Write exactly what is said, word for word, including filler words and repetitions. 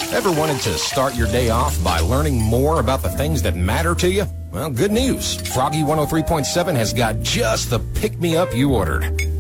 Ever wanted to start your day off by learning more about the things that matter to you? Well, good news. Froggy one oh three point seven has got just the pick-me-up you ordered.